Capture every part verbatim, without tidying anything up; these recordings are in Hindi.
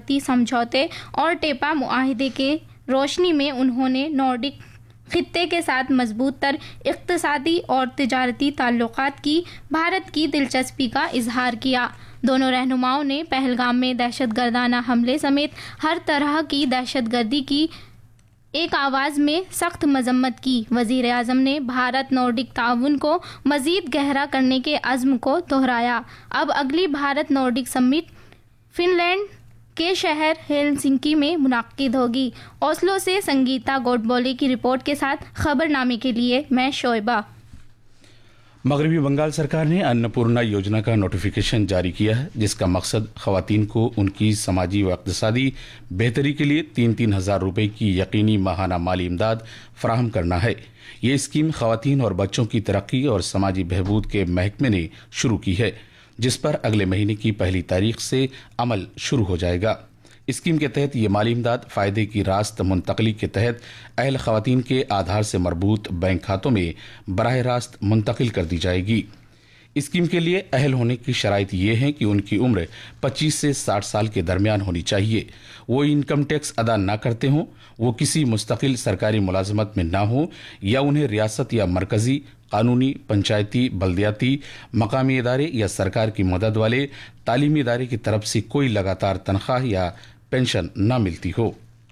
शांति समझौते और टेपा मुआहिदे के रोशनी में उन्होंने नॉर्डिक खित्ते के साथ मजबूत तर इक़्तिसादी और तिजारती ताल्लुकात की भारत की दिलचस्पी का इजहार किया। दोनों रहनुमाओं ने पहलगाम में दहशतगर्दाना हमले समेत हर तरह की दहशतगर्दी की एक आवाज़ में सख्त मजम्मत की। वज़ीर आज़म ने भारत नॉर्डिक ताउन को मज़ीद गहरा करने के अज़्म को दोहराया। अब अगली भारत नॉर्डिक समिट फिनलैंड के शहर हेलसिंकी में मुनाकिद होगी। ओस्लो से संगीता गोडबोले की रिपोर्ट के साथ खबरनामे के लिए मैं शोएबा। मगरबी बंगाल सरकार ने अन्नपूर्णा योजना का नोटिफिकेशन जारी किया है, जिसका मकसद खवातीन को उनकी समाजी व इक़्तिसादी बेहतरी के लिए तीन तीन हजार रुपये की यकीनी माहाना माली इमदाद फराहम करना है। ये स्कीम खवातीन और बच्चों की तरक्की और समाजी बहबूद के महकमे ने शुरू की है, जिस पर अगले महीने की पहली तारीख से अमल शुरू हो जाएगा। स्कीम के तहत ये माली इमदाद फ़ायदे की रास्त मुंतकली के तहत अहल खवातीन के आधार से मरबूत बैंक खातों में बराह रास्त मुंतकिल कर दी जाएगी। स्कीम के लिए अहल होने की शराइत ये हैं कि उनकी उम्र पच्चीस से साठ साल के दरमियान होनी चाहिए, वो इनकम टैक्स अदा ना करते हों, वो किसी मुस्तकिल सरकारी मुलाजमत में ना हो या उन्हें रियासत या मरकजी कानूनी, पंचायती, बल्दियाती, मकामी इदारे या सरकार की मदद वाले तालीमी इदारे की तरफ से कोई लगातार तनख्वाह या पेंशन न मिलती हो।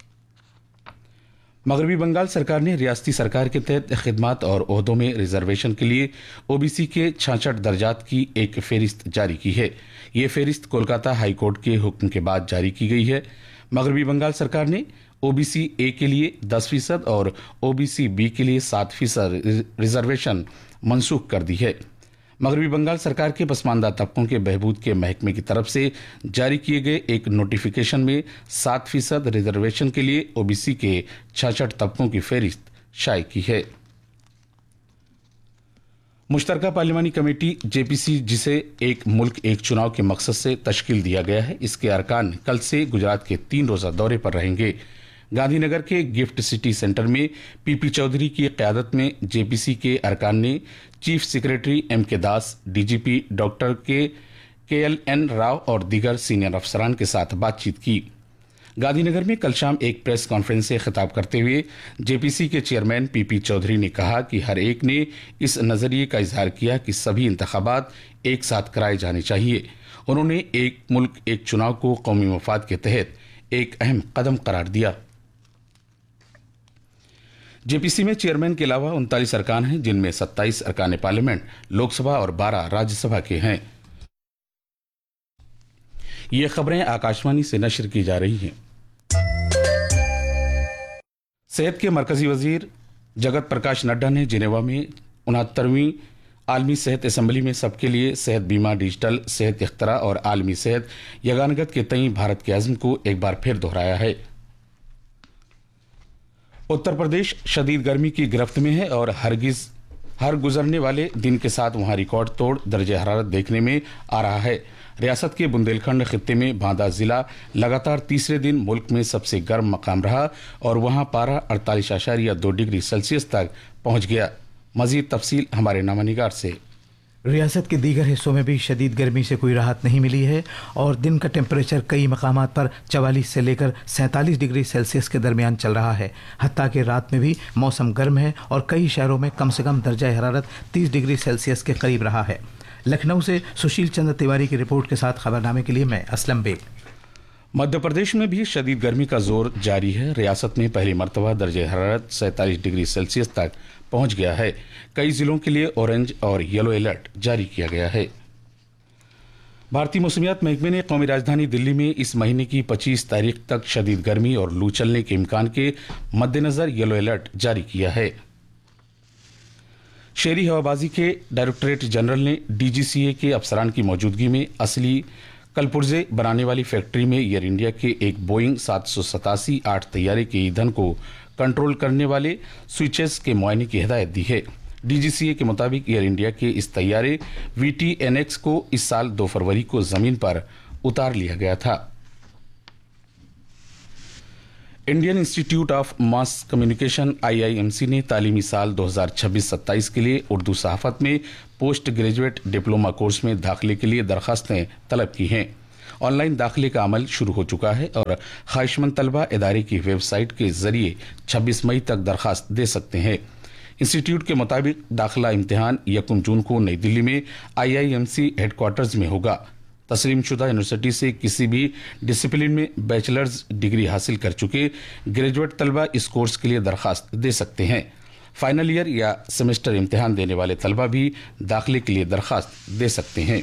मगरबी बंगाल सरकार ने रियासती सरकार के तहत खिदमात और ओहदों में रिजर्वेशन के लिए ओबीसी के छाछठ दर्जात की एक फेरिस्त जारी की है। ये फेरिस्त कोलकाता हाई कोर्ट के हुक्म के बाद जारी की गई है। मगरबी बंगाल सरकार ने ओबीसी ए के लिए दस फीसद और ओबीसी बी के लिए सात फीसद रिजर्वेशन मनसूख कर दी है। मगरबी बंगाल सरकार के पसमानदा तबकों के बहबूद के महकमे की तरफ से जारी किए गए एक नोटिफिकेशन में सात फीसद रिजर्वेशन के लिए ओबीसी के छाछठ तबकों की फेरिस्त शाये की है। मुश्तरका पार्लिमानी कमेटी जेपीसी, जिसे एक मुल्क एक चुनाव के मकसद से तश्कील दिया गया है, इसके अरकान कल से गुजरात के तीन रोजा दौरे पर रहेंगे। गांधीनगर के गिफ्ट सिटी सेंटर में पीपी चौधरी की क़यादत में जेपीसी के अरकान ने चीफ सेक्रेटरी एम के दास, डीजीपी डॉक्टर के के एल एन राव और दीगर सीनियर अफसरान के साथ बातचीत की। गांधीनगर में कल शाम एक प्रेस कॉन्फ्रेंस से खिताब करते हुए जेपीसी के चेयरमैन पीपी चौधरी ने कहा कि हर एक ने इस नजरिए का इजहार किया कि सभी इंतखाबात एक साथ कराए जाने चाहिए। उन्होंने एक मुल्क एक चुनाव को कौमी मफाद के तहत एक अहम कदम करार दिया। जेपीसी में चेयरमैन के अलावा उनतालीस अरकान हैं, जिनमें सत्ताईस अरकान पार्लियामेंट, लोकसभा और बारह राज्यसभा के हैं। ये खबरें आकाशवाणी से नशर की जा रही हैं। सेहत के मरकजी वजीर जगत प्रकाश नड्डा ने जिनेवा में उनहत्तरवीं आलमी सेहत असम्बली में सबके लिए सेहत बीमा, डिजिटल सेहत इख्तरा और आलमी सेहत यगानगत के तई भारत के अज़्म को एक बार फिर दोहराया है। उत्तर प्रदेश शदीद गर्मी की गिरफ्त में है और हरगिज हर गुजरने वाले दिन के साथ वहां रिकॉर्ड तोड़ दर्जे हरारत देखने में आ रहा है। रियासत के बुंदेलखंड खित्ते में बांदा जिला लगातार तीसरे दिन मुल्क में सबसे गर्म मकाम रहा और वहां पारा अड़तालीस आशारिया दो डिग्री सेल्सियस तक पहुंच गया। मजीद तफसील हमारे नामानिगार से। रियासत के दीगर हिस्सों में भी शदीद गर्मी से कोई राहत नहीं मिली है और दिन का टेम्परेचर कई मकामात पर चवालीस से लेकर सैंतालीस डिग्री सेल्सियस के दरमियान चल रहा है। हत्ता कि रात में भी मौसम गर्म है और कई शहरों में कम से कम दर्जा हरारत तीस डिग्री सेल्सियस के करीब रहा है। लखनऊ से सुशील चंद्र तिवारी की रिपोर्ट के साथ खबरनामे के लिए मैं असलम बेग। मध्य प्रदेश में भी शदीद गर्मी का जोर जारी है। रियासत में पहली मरतबा दर्जे हरारत सैंतालीस डिग्री सेल्सियस तक पहुंच गया है। कई जिलों के लिए ऑरेंज और येलो अलर्ट जारी किया गया है। भारतीय मौसमियात महकमे ने कौमी राजधानी दिल्ली में इस महीने की पच्चीस तारीख तक शदीद गर्मी और लू चलने के इम्कान के मद्देनजर येलो अलर्ट जारी किया है। शहरी हवाबाजी के डायरेक्टरेट जनरल ने डीजीसीए के अफसरान की मौजूदगी में असली कलपुर्जे बनाने वाली फैक्ट्री में एयर इंडिया के एक बोइंग सात सौ सतासी आठ तैयारे के ईंधन को कंट्रोल करने वाले स्विचेस के मुआयने की हिदायत दी है। डीजीसीए के मुताबिक एयर इंडिया के इस तैयारे वीटीएनएक्स को इस साल दो फरवरी को जमीन पर उतार लिया गया था। Indian institute of mass communication IIMC ने तालीमी साल दो हज़ार छब्बीस सत्ताईस के लिए उर्दू सहाफत में पोस्ट ग्रेजुएट डिप्लोमा कोर्स में दाखिले के लिए दरखास्तें तलब की हैं। ऑनलाइन दाखिले का अमल शुरू हो चुका है और ख्वाहिशमंद तलबा इदारे की वेबसाइट के जरिए छब्बीस मई तक दरखास्त दे सकते हैं। इंस्टीट्यूट के मुताबिक दाखिला इम्तिहान यकम जून को नई दिल्ली में आई आई एम सी हेडक्वार्टर्स में होगा। तस्लीमशुदा यूनिवर्सिटी से किसी भी डिसिप्लिन में बैचलर्स डिग्री हासिल कर चुके ग्रेजुएट तलबा इस कोर्स के लिए दरखास्त दे सकते हैं। फाइनल ईयर या सेमेस्टर इम्तिहान देने वाले तलबा भी दाखिले के लिए दरखास्त दे सकते हैं।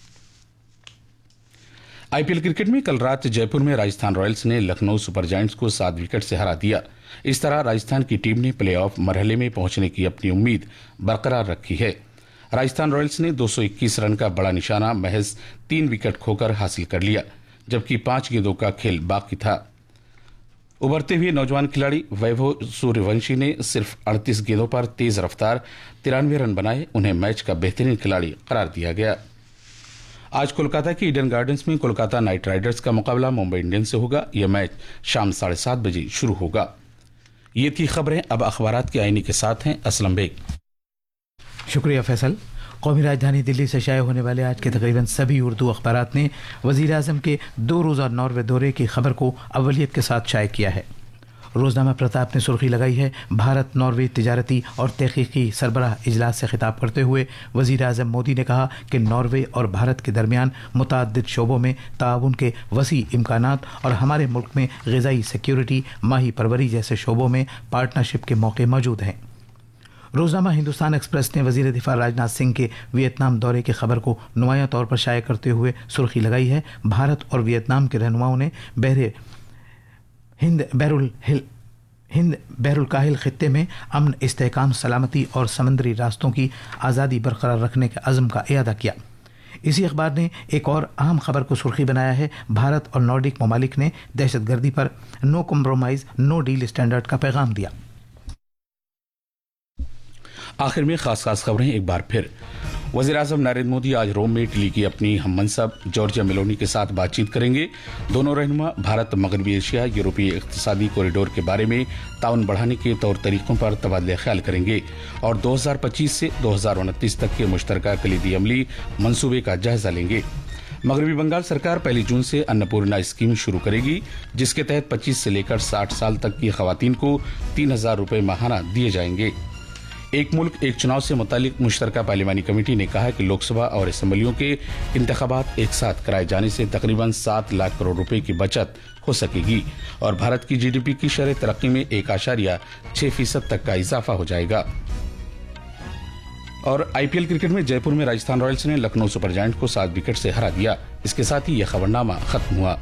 आई पी एल क्रिकेट में कल रात जयपुर में राजस्थान रॉयल्स ने लखनऊ सुपर जायंट्स को सात विकेट से हरा दिया। इस तरह राजस्थान की टीम ने प्लेऑफ मरहले में पहुंचने की अपनी उम्मीद बरकरार रखी है। राजस्थान रॉयल्स ने दो सौ इक्कीस रन का बड़ा निशाना महज तीन विकेट खोकर हासिल कर लिया, जबकि पांच गेंदों का खेल बाकी था। उभरते हुए नौजवान खिलाड़ी वैभव सूर्यवंशी ने सिर्फ अड़तीस गेंदों पर तेज रफ्तार तिरानवे रन बनाए, उन्हें मैच का बेहतरीन खिलाड़ी करार दिया गया। आज कोलकाता के ईडन गार्डन्स में कोलकाता नाइट राइडर्स का मुकाबला मुंबई इंडियंस से होगा। यह मैच शाम साढ़े सात बजे शुरू होगा। ये थी खबरें। अब अखबारात की आईनी के साथ हैं असलम बेग। शुक्रिया फैसल। कौमी राजधानी दिल्ली से शाये होने वाले आज के तकरीबन सभी उर्दू अखबारात ने वज़ीर आज़म के दो रोज़ा नॉर्वे दौरे की खबर को अव्वलियत के साथ शाये किया है। रोजनामा प्रताप ने सुर्खी लगाई है, भारत नॉर्वे तिजारती और तहकीकी सरबराह इजलास से खिताब करते हुए वज़ीर आज़म मोदी ने कहा कि नॉर्वे और भारत के दरमियान मुतअद्दिद शोबों में ताउन के वसी इम्कानात और हमारे मुल्क में ग़िज़ाई सिक्योरिटी, माही परवरी जैसे शोबों में पार्टनरशिप के मौके मौजूद हैं। रोजनामा हिंदुस्तान एक्सप्रेस ने वज़ीर दिफा राजनाथ सिंह के वियतनाम दौरे की खबर को नुमायां तौर पर शाये करते हुए सुर्खी लगाई है, भारत और वियतनाम के रहनुमाओं ने बहरे हिंद बैरुल हिल हिंद बैरुल काहिल खित्ते में अमन, इस्तेहकाम, सलामती और समंदरी रास्तों की आज़ादी बरकरार रखने के अज़्म का इयादा किया। इसी अखबार ने एक और अहम खबर को सुर्खी बनाया है, भारत और नॉर्डिक ममालिक ने दहशतगर्दी पर no compromise no deal standard का पैगाम दिया। आखिर में खास खास खबरें एक बार फिर। वज़ीर आज़म नरेंद्र मोदी आज रोम में इटली की अपनी हममनसब जॉर्जिया मेलोनी के साथ बातचीत करेंगे। दोनों रहनुमा भारत मगरबी एशिया यूरोपीय इक़्तिसादी कॉरिडोर के बारे में ताउन बढ़ाने के तौर तरीकों पर तबादले ख्याल करेंगे और दो हज़ार पच्चीस से दो हज़ार उनतीस तक के मुश्तरका कलीदी अमली मंसूबे का जायजा लेंगे। मगरबी बंगाल सरकार पहली जून से अन्नपूर्णा स्कीम शुरू करेगी, जिसके तहत पच्चीस से लेकर साठ साल तक की खवातीन को तीन हजार रुपये माहाना दिए जाएंगे। एक मुल्क एक चुनाव से मुतालिक मुश्तरका पार्लिमानी कमेटी ने कहा है कि लोकसभा और असेंबलियों के इंतखाबात एक साथ कराए जाने से तकरीबन सात लाख करोड़ रुपए की बचत हो सकेगी और भारत की जीडीपी की शरह तरक्की में एक आशारिया छह फीसद तक का इजाफा हो जाएगा। और आई पी एल क्रिकेट में जयपुर में राजस्थान रॉयल्स ने लखनऊ सुपर जायंट को सात विकेट से हरा दिया। इसके साथ ही यह खबरनामा खत्म हुआ।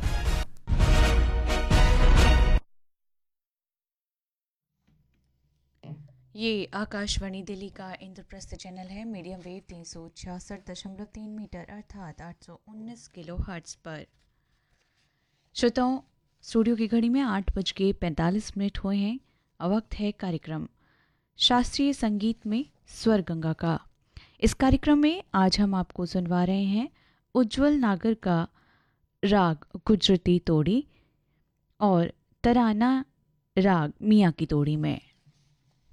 ये आकाशवाणी दिल्ली का इंद्रप्रस्थ चैनल है, मीडियम वेव तीन सौ छियासठ दशमलव तीन मीटर अर्थात आठ सौ उन्नीस किलो हर्ट्ज पर। श्रोताओं, स्टूडियो की घड़ी में आठ बज के पैंतालीस मिनट हुए हैं। वक्त है कार्यक्रम शास्त्रीय संगीत में स्वर गंगा का। इस कार्यक्रम में आज हम आपको सुनवा रहे हैं उज्ज्वल नागर का राग गुजरती तोड़ी और तराना राग मियाँ की तोड़ी में।